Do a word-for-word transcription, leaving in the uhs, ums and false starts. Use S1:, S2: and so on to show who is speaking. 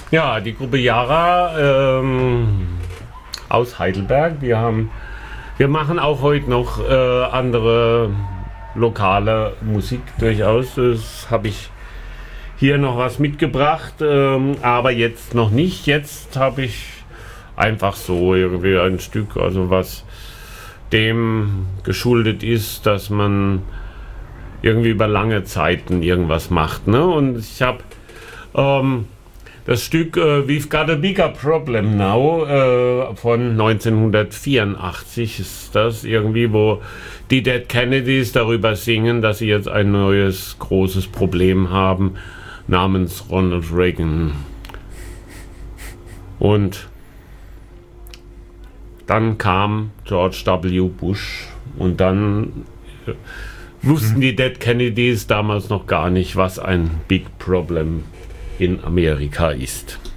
S1: Ja, die Gruppe Yara ähm, aus Heidelberg. Wir haben, wir machen auch heute noch äh, andere lokale Musik durchaus. Das habe ich hier noch was mitgebracht, ähm, aber jetzt noch nicht. Jetzt habe ich einfach so irgendwie ein Stück, also was dem geschuldet ist, dass man irgendwie über lange Zeiten irgendwas macht. Ne? Und ich habe ähm, das Stück äh, We've Got a Bigger Problem Now äh, von neunzehnhundertvierundachtzig ist das irgendwie, wo die Dead Kennedys darüber singen, dass sie jetzt ein neues großes Problem haben namens Ronald Reagan. Und dann kam George W. Bush und dann äh, wussten die Dead Kennedys damals noch gar nicht, was ein Big Problem in Amerika ist.